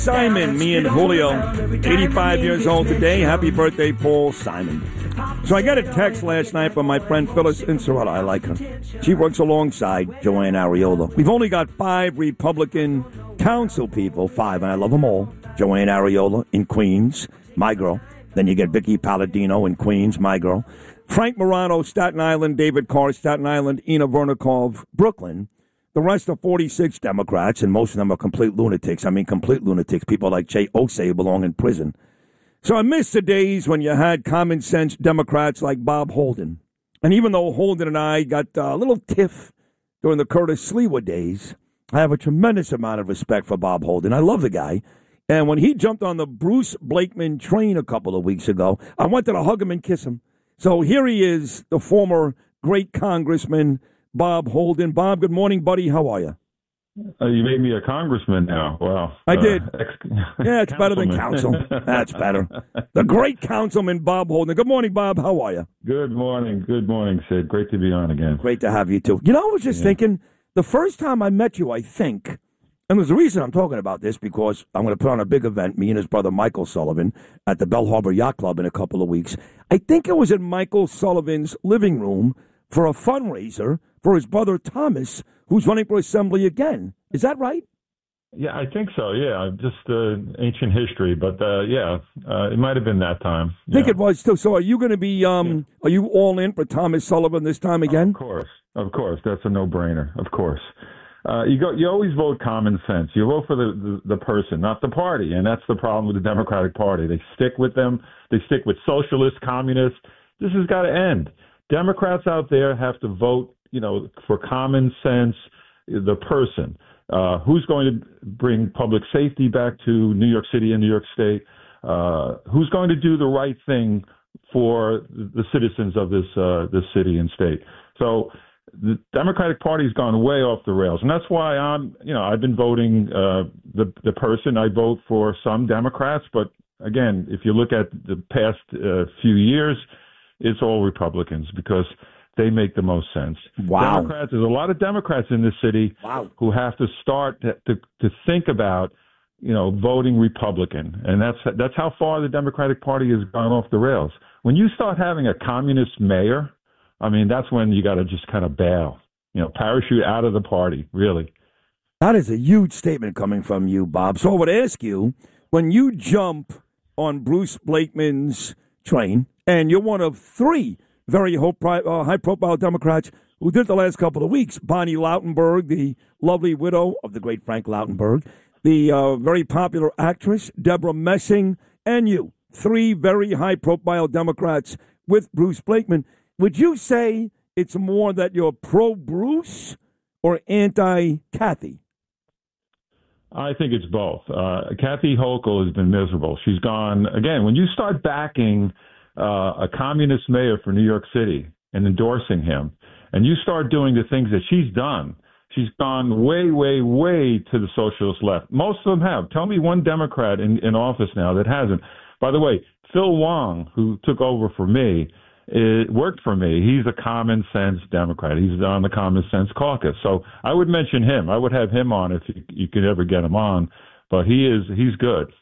Simon, me and Julio, 85 years old today. Happy birthday, Paul Simon. So I got a text last night from my friend Phyllis Inserella. I like her. She works alongside Joanne Ariola. We've only got 5 Republican council people, 5, and I love them all. Joanne Ariola in Queens, my girl. Then you get Vicky Palladino in Queens, my girl. Frank Morano, Staten Island. David Carr, Staten Island. Ina Vernikov, Brooklyn. The rest are 46 Democrats, and most of them are complete lunatics. I mean, complete lunatics. People like Jay Osei belong in prison. So I miss the days when you had common sense Democrats like Bob Holden. And even though Holden and I got a little tiff during the Curtis Sliwa days, I have a tremendous amount of respect for Bob Holden. I love the guy. And when he jumped on the Bruce Blakeman train a couple of weeks ago, I wanted to hug him and kiss him. So here he is, the former great congressman, Bob Holden. Bob, good morning, buddy. How are you? You made me a congressman now. Wow. I did. Yeah, it's better than council. That's better. The great councilman, Bob Holden. Good morning, Bob. How are you? Good morning. Good morning, Sid. Great to be on again. Great to have you, too. You know, I was just thinking, the first time I met you, I think, and there's a reason I'm talking about this, because I'm going to put on a big event, me and his brother Michael Sullivan, at the Bell Harbor Yacht Club in a couple of weeks. I think it was in Michael Sullivan's living room for a fundraiser for his brother Thomas, who's running for assembly again. Is that right? Yeah, I think so. Yeah, just ancient history, but it might have been that time. I think it was too. So, are you going to be? Are you all in for Thomas Sullivan this time again? Of course, that's a no-brainer. Of course, you always vote common sense. You vote for the person, not the party, and that's the problem with the Democratic Party. They stick with them. They stick with socialists, communists. This has got to end. Democrats out there have to vote, for common sense, the person. Who's going to bring public safety back to New York City and New York State? Who's going to do the right thing for the citizens of this city and state? So the Democratic Party has gone way off the rails, and that's why I've been voting the person. I vote for some Democrats, but again, if you look at the past few years, it's all Republicans because they make the most sense. Wow. Democrats, there's a lot of Democrats in this city who have to start to think about, voting Republican. And that's how far the Democratic Party has gone off the rails. When you start having a communist mayor, I mean, that's when you got to just kind of bail, parachute out of the party, really. That is a huge statement coming from you, Bob. So I would ask you, when you jump on Bruce Blakeman's train, and you're one of 3 very high-profile Democrats who did the last couple of weeks. Bonnie Lautenberg, the lovely widow of the great Frank Lautenberg, the very popular actress Deborah Messing, and you. 3 very high-profile Democrats with Bruce Blakeman. Would you say it's more that you're pro-Bruce or anti-Kathy? I think it's both. Kathy Hochul has been miserable. She's gone, again, when you start backing a communist mayor for New York City and endorsing him, and you start doing the things that she's done, she's gone way, way, way to the socialist left. Most of them have. Tell me one Democrat in office now that hasn't. By the way, Phil Wong, who took over for me, it worked for me. He's a common sense Democrat. He's on the Common Sense Caucus. So I would mention him. I would have him on if you could ever get him on. But he's good.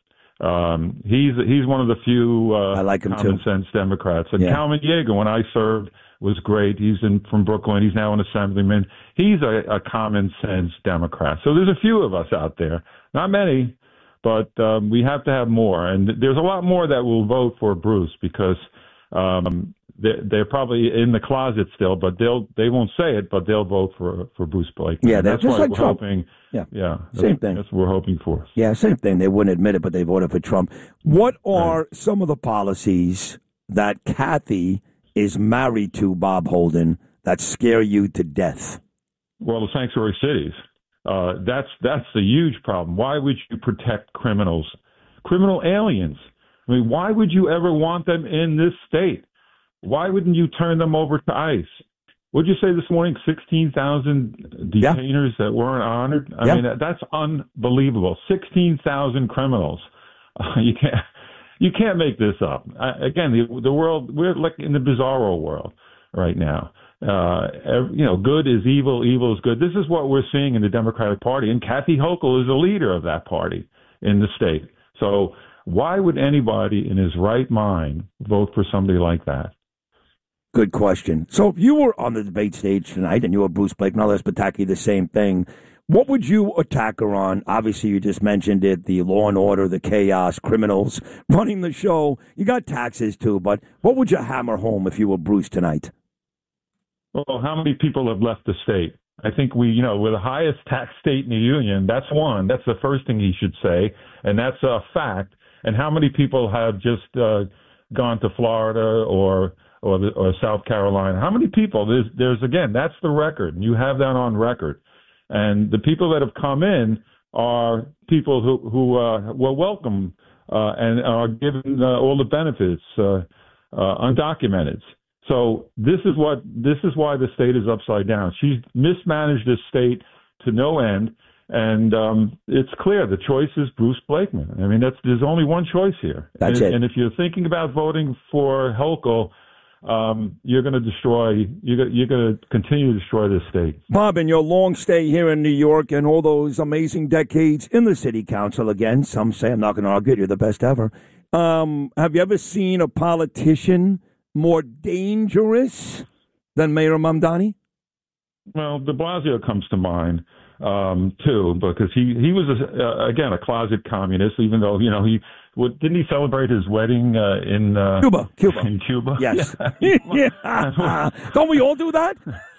He's one of the few I like him common sense Democrats. And Kalman Yeager, when I served, was great. He's from Brooklyn. He's now an assemblyman. He's a common sense Democrat. So there's a few of us out there. Not many, but we have to have more. And there's a lot more that will vote for Bruce because they're probably in the closet still, but they won't say it, but they'll vote for Bruce Blake. Yeah, that's just what like we're Trump. hoping. Yeah, same thing. That's what we're hoping for. Yeah, same thing. They wouldn't admit it, but they voted for Trump. What are some of the policies that Kathy is married to, Bob Holden, that scare you to death? Well, the sanctuary cities. That's a huge problem. Why would you protect criminal aliens? I mean, why would you ever want them in this state? Why wouldn't you turn them over to ICE? What'd you say this morning? 16,000 detainers that weren't honored? I mean, that's unbelievable. 16,000 criminals. You can't make this up. Again, the world, we're like in the bizarro world right now. Good is evil, evil is good. This is what we're seeing in the Democratic Party, and Kathy Hochul is the leader of that party. in the state. So why would anybody in his right mind vote for somebody like that? Good question. So if you were on the debate stage tonight and you were Bruce Blake, now Les Pataki, the same thing, what would you attack her on? Obviously, you just mentioned it, the law and order, the chaos, criminals running the show. You got taxes, too, but what would you hammer home if you were Bruce tonight? Well, how many people have left the state? I think we're the highest tax state in the union. That's one. That's the first thing he should say, and that's a fact. And how many people have just gone to Florida or South Carolina? How many people? There's again, that's the record, and you have that on record. And the people that have come in are people who were welcome and are given all the benefits, undocumented. So this is why the state is upside down. She's mismanaged this state to no end, and it's clear the choice is Bruce Blakeman. I mean, there's only one choice here. That's it. And if you're thinking about voting for Hochul, you're going to destroy. You're going to continue to destroy this state. Bob, in your long stay here in New York and all those amazing decades in the city council, again, some say, I'm not going to argue, you're the best ever. Have you ever seen a politician more dangerous than Mayor Mamdani? Well, de Blasio comes to mind too, because he was again a closet communist. Even though didn't he celebrate his wedding in Cuba? In Cuba, yes. Yeah. Don't we all do that?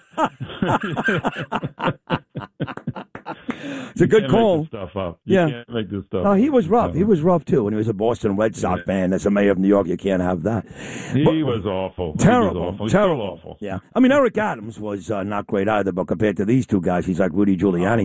It's a good call. Make this stuff up. You can't make this stuff. No, he was rough. He was rough too, and he was a Boston Red Sox fan. As a mayor of New York, you can't have that. He was awful. Terrible. He was terrible. Awful. Yeah. I mean, Eric Adams was not great either, but compared to these two guys, he's like Rudy Giuliani.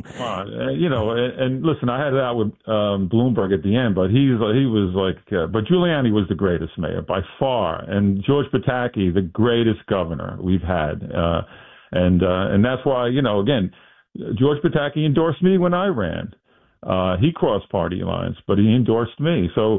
And listen, I had it out with Bloomberg at the end, but he was like, but Giuliani was the greatest mayor by far, and George Pataki, the greatest governor we've had. And that's why, again, George Pataki endorsed me when I ran. He crossed party lines, but he endorsed me. So,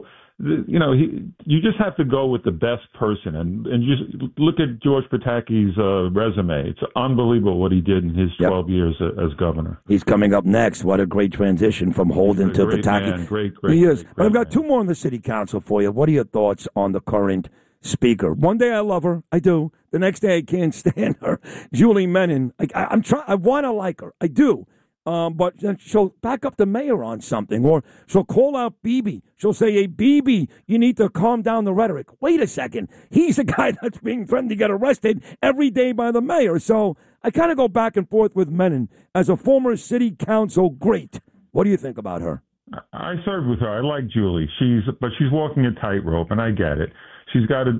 you just have to go with the best person. And just look at George Pataki's resume. It's unbelievable what he did in his 12 years as governor. He's coming up next. What a great transition from Holden to Pataki. Man. Great. He is. Great But I've got man. two more on the city council for you. What are your thoughts on the current speaker? One day I love her. I do. The next day I can't stand her. Julie Menin. I want to like her. I do. But she'll back up the mayor on something, or she'll call out Bibi. She'll say, hey, Bibi, you need to calm down the rhetoric. Wait a second. He's the guy that's being threatened to get arrested every day by the mayor. So I kind of go back and forth with Menin as a former city council great. What do you think about her? I served with her. I like Julie. But she's walking a tightrope, and I get it. She's got to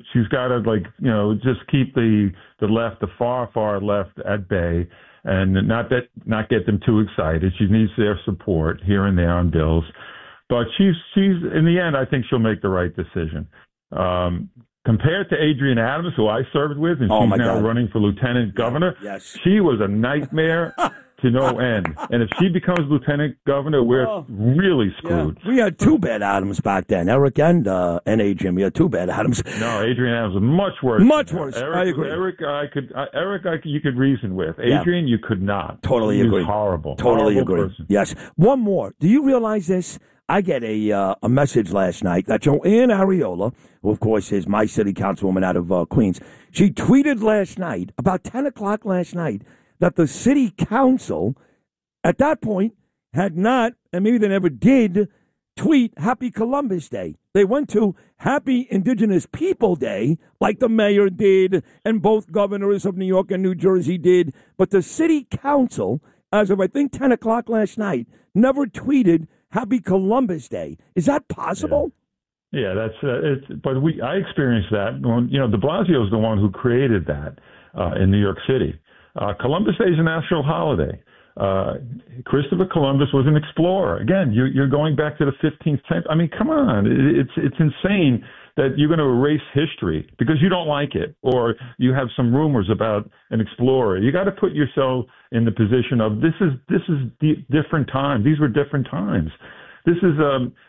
just keep the left, the far left at bay, and not get them too excited. She needs their support here and there on bills, but she's in the end, I think she'll make the right decision. Compared to Adrienne Adams, who I served with, and she's now running for lieutenant governor, yes. She was a nightmare to no end. And if she becomes lieutenant governor, we're really screwed. Yeah. We had two bad Adams back then, Eric and Adrienne. We had two bad Adams. No, Adrienne Adams was much worse. Much worse. Eric, I agree. Eric, you could reason with. Adrienne, you could not. Totally agree. Horrible. Totally horrible agree. Person. Yes. One more. Do you realize this? I get a message last night that Joanne Ariola, who of course is my city councilwoman out of Queens, she tweeted last night, about 10 o'clock last night, that the city council at that point had not, and maybe they never did, tweet Happy Columbus Day. They went to Happy Indigenous People Day, like the mayor did, and both governors of New York and New Jersey did. But the city council, as of I think 10 o'clock last night, never tweeted Happy Columbus Day. Is that possible? Yeah, that's it. But I experienced that. De Blasio is the one who created that in New York City. Columbus Day is a national holiday. Christopher Columbus was an explorer. Again, you're going back to the 15th century. I mean, come on. It's insane that you're going to erase history because you don't like it or you have some rumors about an explorer. You got to put yourself in the position of this is different times. These were different times. This is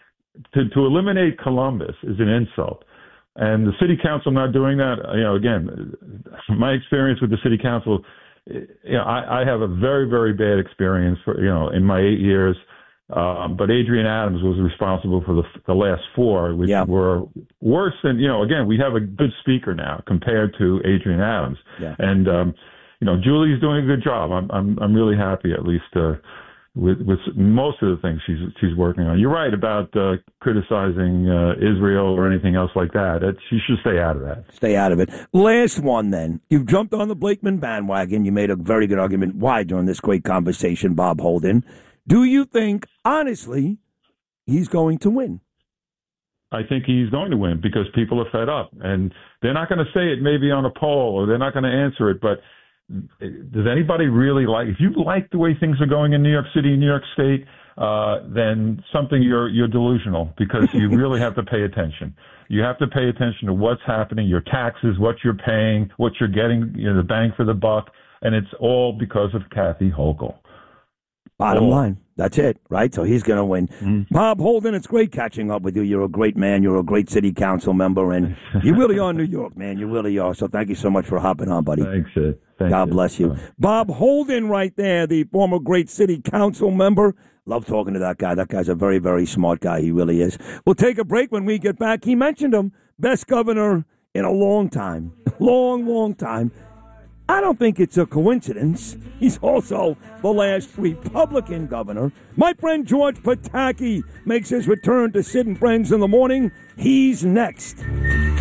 to eliminate Columbus is an insult. And the city council not doing that, again, my experience with the city council, I have a very, very bad experience in my 8 years. But Adrian Adams was responsible for the last 4, which were worse than, again, we have a good speaker now compared to Adrian Adams. Yeah. And, Julie's doing a good job. I'm really happy, at least, with most of the things she's working on. You're right about criticizing Israel or anything else like that. She should stay out of that. Stay out of it. Last one, then. You've jumped on the Blakeman bandwagon. You made a very good argument why during this great conversation, Bob Holden. Do you think, honestly, he's going to win? I think he's going to win because people are fed up. And they're not going to say it maybe on a poll or they're not going to answer it. But does anybody really if you like the way things are going in New York City, New York State, then you're delusional because you really have to pay attention. You have to pay attention to what's happening, your taxes, what you're paying, what you're getting, the bang for the buck. And it's all because of Kathy Hochul. Bottom line. That's it, right? So he's going to win. Mm. Bob Holden, it's great catching up with you. You're a great man. You're a great city council member, and you really are New York, man. You really are. So thank you so much for hopping on, buddy. Thanks, Ed. God bless you. Bob Holden right there, the former great city council member. Love talking to that guy. That guy's a very, very smart guy. He really is. We'll take a break when we get back. He mentioned him. Best governor in a long time. Long time. I don't think it's a coincidence. He's also the last Republican governor. My friend George Pataki makes his return to Sid and Friends in the morning. He's next.